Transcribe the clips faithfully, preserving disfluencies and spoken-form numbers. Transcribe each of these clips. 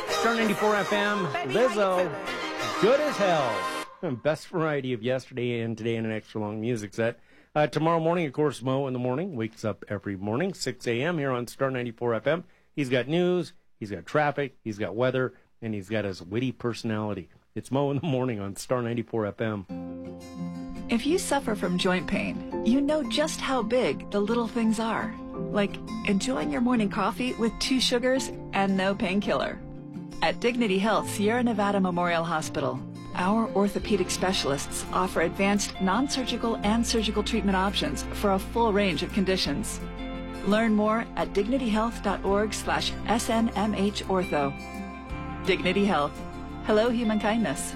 Star ninety-four F M, Lizzo, Good as Hell. Best variety of yesterday and today in an extra long music set. Uh, tomorrow morning, of course, Mo in the morning wakes up every morning, six a.m. here on Star ninety-four F M. He's got news, he's got traffic, he's got weather, and he's got his witty personality. It's Mo in the morning on Star ninety-four F M. If you suffer from joint pain, you know just how big the little things are. Like enjoying your morning coffee with two sugars and no painkiller. At Dignity Health Sierra Nevada Memorial Hospital, our orthopedic specialists offer advanced non-surgical and surgical treatment options for a full range of conditions. Learn more at dignityhealth.org slash SNMH ortho. Dignity Health. Hello, human kindness.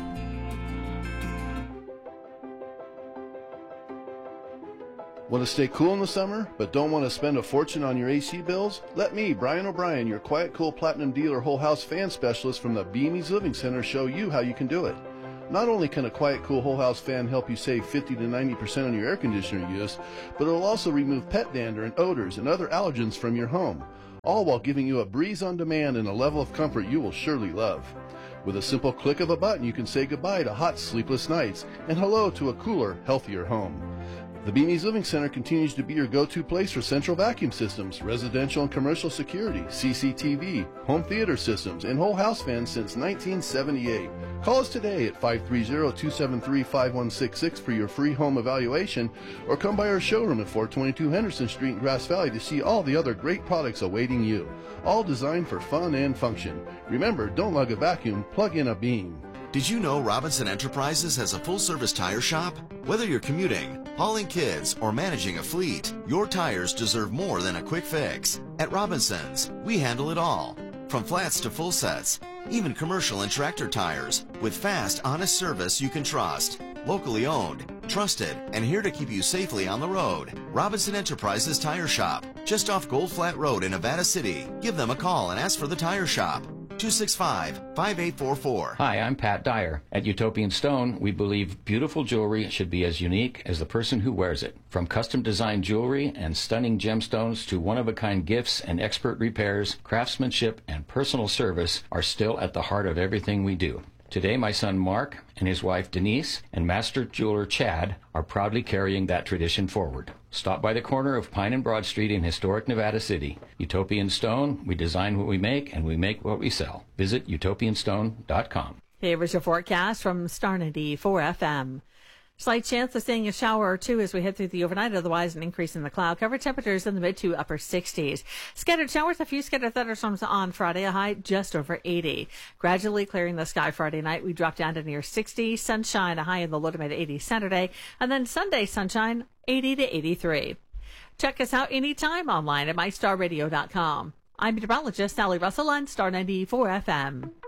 Want to stay cool in the summer, but don't want to spend a fortune on your A C bills? Let me, Brian O'Brien, your Quiet Cool Platinum Dealer Whole House Fan Specialist from the Beamies Living Center, show you how you can do it. Not only can a Quiet Cool Whole House fan help you save fifty to ninety percent on your air conditioner use, but it'll also remove pet dander and odors and other allergens from your home, all while giving you a breeze on demand and a level of comfort you will surely love. With a simple click of a button, you can say goodbye to hot, sleepless nights and hello to a cooler, healthier home. The Beamies Living Center continues to be your go-to place for central vacuum systems, residential and commercial security, C C T V, home theater systems, and whole house fans since nineteen seventy-eight. Call us today at five three zero, two seven three, five one six six for your free home evaluation, or come by our showroom at four twenty-two Henderson Street in Grass Valley to see all the other great products awaiting you, all designed for fun and function. Remember, don't lug a vacuum, plug in a Beam. Did you know Robinson Enterprises has a full-service tire shop? Whether you're commuting, hauling kids, or managing a fleet, your tires deserve more than a quick fix. At Robinson's, we handle it all, from flats to full sets, even commercial and tractor tires, with fast, honest service you can trust. Locally owned, trusted, and here to keep you safely on the road. Robinson Enterprises Tire Shop, just off Gold Flat Road in Nevada City. Give them a call and ask for the Tire Shop. two six five, five eight four four. Hi, I'm Pat Dyer. At Utopian Stone, we believe beautiful jewelry should be as unique as the person who wears it. From custom-designed jewelry and stunning gemstones to one-of-a-kind gifts and expert repairs, craftsmanship and personal service are still at the heart of everything we do. Today, my son Mark and his wife Denise and master jeweler Chad are proudly carrying that tradition forward. Stop by the corner of Pine and Broad Street in historic Nevada City. Utopian Stone, we design what we make and we make what we sell. Visit utopian stone dot com. Here was your forecast from Star ninety-four F M. Slight chance of seeing a shower or two as we head through the overnight, otherwise an increase in the cloud cover. Temperatures in the mid to upper sixties. Scattered showers, a few scattered thunderstorms on Friday, a high just over eighty. Gradually clearing the sky Friday night, we drop down to near sixty. Sunshine, a high in the low to mid eighties Saturday. And then Sunday, sunshine, eighty to eighty-three. Check us out anytime online at my star radio dot com. I'm meteorologist Sally Russell on Star ninety-four F M.